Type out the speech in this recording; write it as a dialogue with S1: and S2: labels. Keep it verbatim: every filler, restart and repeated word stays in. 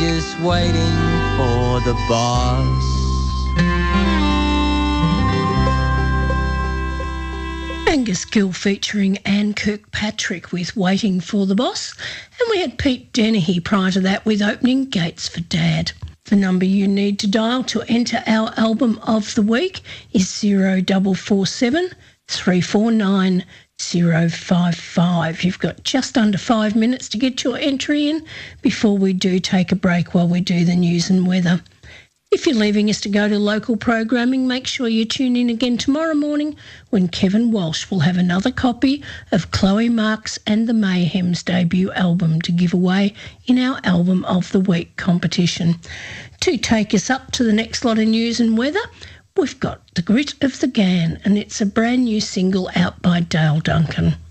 S1: just waiting for the boss.
S2: Angus Gill featuring Anne Kirkpatrick with Waiting for the Boss, and we had Pete Dennehy prior to that with Opening Gates for Dad. The number you need to dial to enter our album of the week is zero four four seven, three four nine, zero five five. You've got just under five minutes to get your entry in before we do take a break while we do the news and weather. If you're leaving us to go to local programming, make sure you tune in again tomorrow morning when Kevin Walsh will have another copy of Chloe Marks and the Mayhems' debut album to give away in our Album of the Week competition. To take us up to the next lot of news and weather, we've got The Grit of the Gan, and it's a brand new single out by Dale Duncan.